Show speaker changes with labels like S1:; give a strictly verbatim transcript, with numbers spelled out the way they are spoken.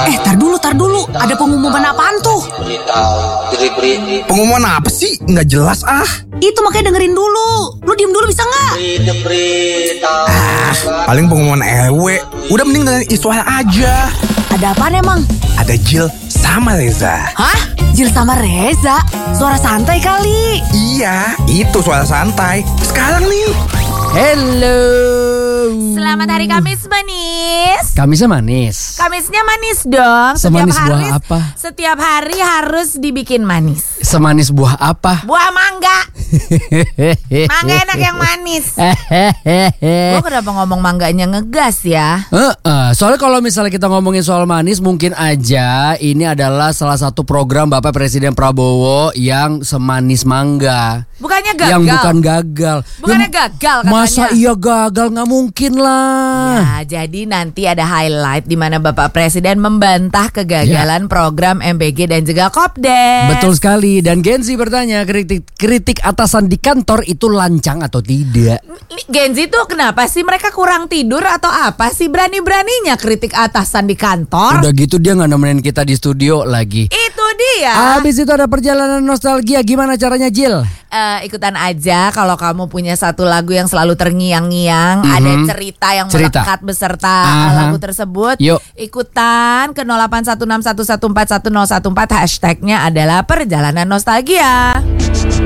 S1: Eh, tar dulu, tar dulu. Ada pengumuman apaan tuh?
S2: Pengumuman apa sih? Nggak jelas ah.
S1: Itu makanya dengerin dulu. Lu diem dulu bisa nggak?
S2: Ah, paling pengumuman ewe. Udah mending dengerin Iswah aja.
S1: Ada apaan emang?
S2: Ada Jill sama Reza.
S1: Hah? Jill sama Reza? Suara santai kali.
S2: Iya, itu suara santai. Sekarang nih.
S3: Hello.
S1: Selamat hari Kamis manis.
S3: Kamisnya manis.
S1: Kamisnya manis dong.
S3: Semanis
S1: setiap
S3: buah
S1: hari,
S3: apa?
S1: Setiap hari harus dibikin manis.
S3: Semanis buah apa?
S1: Buah mangga. Mangga enak yang manis. Gue kenapa ngomong mangganya ngegas ya?
S3: Uh, uh, soalnya kalau misalnya kita ngomongin soal manis, mungkin aja ini adalah salah satu program Bapak Presiden Prabowo yang semanis mangga.
S1: Bukannya gagal?
S3: Yang bukan gagal.
S1: Bukannya
S3: Ya,
S1: gagal katanya?
S3: Masa iya gagal? Nggak mungkin lah.
S1: Ya, jadi nanti ada highlight di mana Bapak Presiden membantah kegagalan
S3: Ya.
S1: program M B G dan juga Kopdes.
S3: Betul sekali. Dan Genzi bertanya, kritik kritik atasan di kantor itu lancang atau tidak?
S1: Genzi tuh kenapa sih, mereka kurang tidur atau apa sih berani-beraninya kritik atasan di kantor?
S3: Udah gitu dia nggak nemenin kita di studio lagi.
S1: Itu dia.
S3: Habis itu ada perjalanan nostalgia. Gimana caranya, Jill?
S1: Uh, ikutan aja kalau kamu punya satu lagu yang selalu terngiang-ngiang,
S3: Mhm.
S1: ada cerita yang
S3: Cerita.
S1: melekat beserta
S3: Aha.
S1: lagu tersebut.
S3: Yuk.
S1: Ikutan ke nol delapan satu enam satu satu empat satu nol satu empat, hashtagnya adalah perjalanan nostalgia.